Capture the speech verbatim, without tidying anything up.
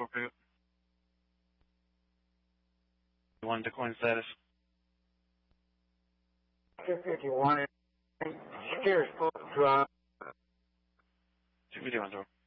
for pickup. One decline status. two fifty-one, Steers full drop. two fifty-one, sir.